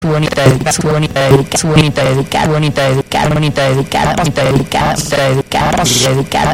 bonita educada, su bonita educada, su bonita educada, bonita educada, bonita educada, bonita educada, educada, educada,